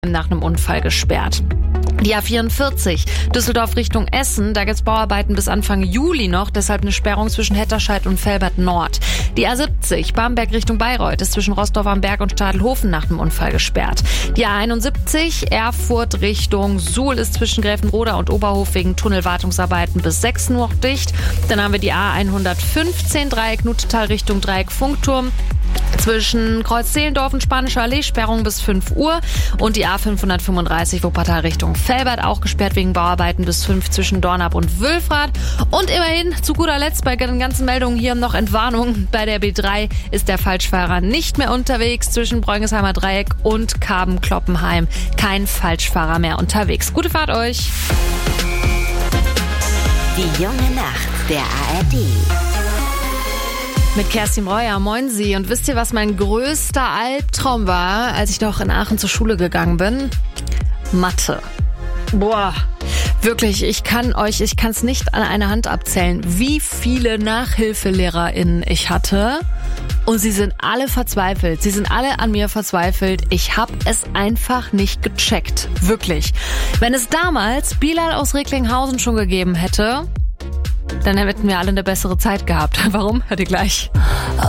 nach einem Unfall gesperrt. Die A44, Düsseldorf Richtung Essen, da gibt's Bauarbeiten bis Anfang Juli noch, deshalb eine Sperrung zwischen Hetterscheid und Velbert Nord. Die A70, Bamberg Richtung Bayreuth, ist zwischen Rostow am Berg und Stadelhofen nach einem Unfall gesperrt. Die A71, Erfurt Richtung Suhl, ist zwischen Gräfenroda und Oberhof wegen Tunnelwartungsarbeiten bis 6 Uhr noch dicht. Dann haben wir die A115, Dreieck Nutetal Richtung Dreieck Funkturm. Zwischen Kreuz-Zehlendorf und Spanische Allee Sperrung bis 5 Uhr und die A535 Wuppertal Richtung Velbert auch gesperrt wegen Bauarbeiten bis 5 zwischen Dornap und Wülfrath. Und immerhin zu guter Letzt bei den ganzen Meldungen hier noch Entwarnung. Bei der B3 ist der Falschfahrer nicht mehr unterwegs zwischen Bräungesheimer Dreieck und Karben-Kloppenheim. Kein Falschfahrer mehr unterwegs. Gute Fahrt euch! Die junge Nacht der ARD. Mit Kerstin Breuer, moin Sie. Und wisst ihr, was mein größter Albtraum war, als ich noch in Aachen zur Schule gegangen bin? Mathe. Boah, wirklich, ich kann es nicht an einer Hand abzählen, wie viele NachhilfelehrerInnen ich hatte. Und sie sind alle verzweifelt. Sie sind alle an mir verzweifelt. Ich habe es einfach nicht gecheckt. Wirklich. Wenn es damals Bilal aus Recklinghausen schon gegeben hätte, dann hätten wir alle eine bessere Zeit gehabt. Warum? Hört ihr gleich.